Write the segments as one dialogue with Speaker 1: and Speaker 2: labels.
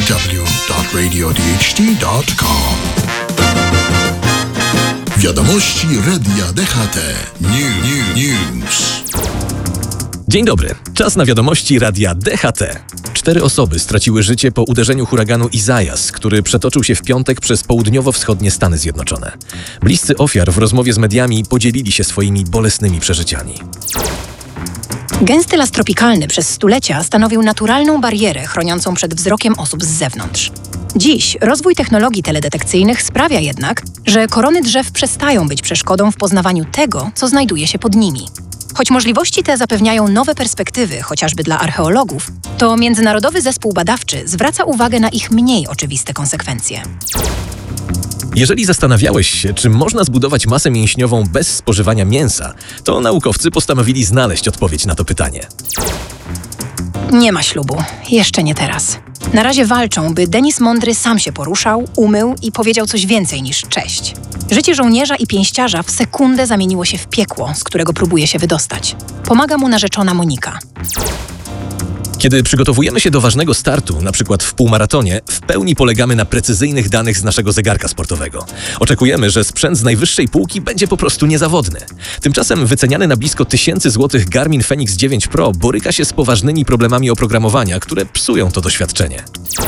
Speaker 1: www.radiodht.com. Wiadomości Radia DHT. News.
Speaker 2: Dzień dobry. Czas na wiadomości Radia DHT. 4 osoby straciły życie po uderzeniu huraganu Isaias, który przetoczył się w piątek przez południowo-wschodnie Stany Zjednoczone. Bliscy ofiar w rozmowie z mediami podzielili się swoimi bolesnymi przeżyciami.
Speaker 3: Gęsty las tropikalny przez stulecia stanowił naturalną barierę chroniącą przed wzrokiem osób z zewnątrz. Dziś rozwój technologii teledetekcyjnych sprawia jednak, że korony drzew przestają być przeszkodą w poznawaniu tego, co znajduje się pod nimi. Choć możliwości te zapewniają nowe perspektywy, chociażby dla archeologów, to Międzynarodowy Zespół Badawczy zwraca uwagę na ich mniej oczywiste konsekwencje.
Speaker 2: Jeżeli zastanawiałeś się, czy można zbudować masę mięśniową bez spożywania mięsa, to naukowcy postanowili znaleźć odpowiedź na to pytanie.
Speaker 3: Nie ma ślubu. Jeszcze nie teraz. Na razie walczą, by Denis Mądry sam się poruszał, umył i powiedział coś więcej niż cześć. Życie żołnierza i pięściarza w sekundę zamieniło się w piekło, z którego próbuje się wydostać. Pomaga mu narzeczona Monika.
Speaker 2: Kiedy przygotowujemy się do ważnego startu, na przykład w półmaratonie, w pełni polegamy na precyzyjnych danych z naszego zegarka sportowego. Oczekujemy, że sprzęt z najwyższej półki będzie po prostu niezawodny. Tymczasem wyceniany na blisko 1000 zł Garmin Fenix 9 Pro boryka się z poważnymi problemami oprogramowania, które psują to doświadczenie.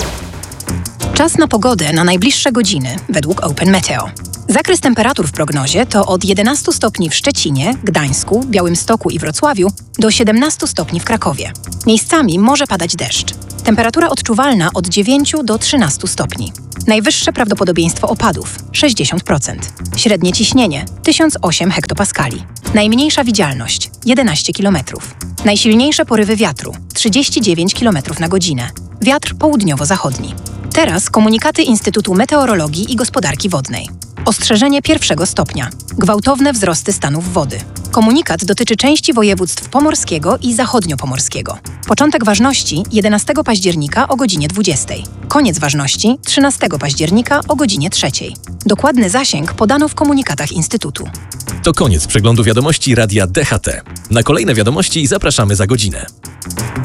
Speaker 3: Czas na pogodę na najbliższe godziny, według Open Meteo. Zakres temperatur w prognozie to od 11 stopni w Szczecinie, Gdańsku, Białymstoku i Wrocławiu do 17 stopni w Krakowie. Miejscami może padać deszcz. Temperatura odczuwalna od 9 do 13 stopni. Najwyższe prawdopodobieństwo opadów – 60%. Średnie ciśnienie – 1008 hektopaskali. Najmniejsza widzialność – 11 km. Najsilniejsze porywy wiatru – 39 km na godzinę. Wiatr południowo-zachodni. Teraz komunikaty Instytutu Meteorologii i Gospodarki Wodnej. Ostrzeżenie 1 stopnia. Gwałtowne wzrosty stanów wody. Komunikat dotyczy części województw pomorskiego i zachodniopomorskiego. Początek ważności 11 października o godzinie 20. Koniec ważności 13 października o godzinie 3. Dokładny zasięg podano w komunikatach Instytutu.
Speaker 2: To koniec przeglądu wiadomości Radia DHT. Na kolejne wiadomości zapraszamy za godzinę.